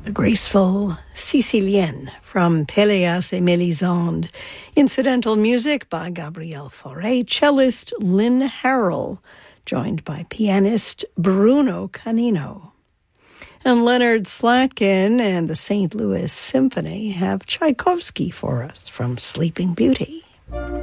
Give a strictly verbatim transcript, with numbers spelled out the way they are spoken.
the graceful Sicilienne from Péléas et Mélisande. Incidental music by Gabriel Fauré, cellist Lynn Harrell, joined by pianist Bruno Canino. And Leonard Slatkin and the Saint Louis Symphony have Tchaikovsky for us from Sleeping Beauty.